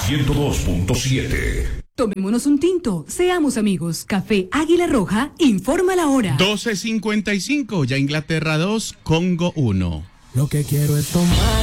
102.7. Tomémonos un tinto, seamos amigos. Café Águila Roja informa la hora. 12:55, ya Inglaterra 2, Congo 1. Lo que quiero es tomar.